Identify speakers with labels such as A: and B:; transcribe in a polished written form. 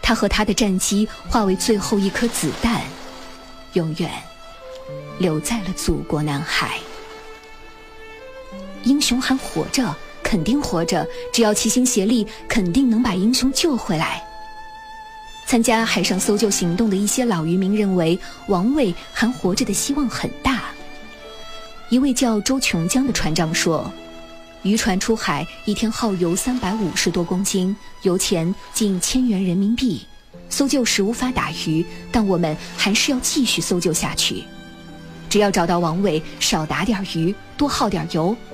A: 他和他的战机化为最后一颗子弹，永远留在了祖国南海。英雄还活着，肯定活着，只要齐心协力，肯定能把英雄救回来。参加海上搜救行动的一些老渔民认为，王伟还活着的希望很大。一位叫周琼江的船长说，渔船出海一天耗油350多公斤，油钱近1000元人民币，搜救时无法打鱼，但我们还是要继续搜救下去。只要找到王伟，少打点鱼，多耗点油，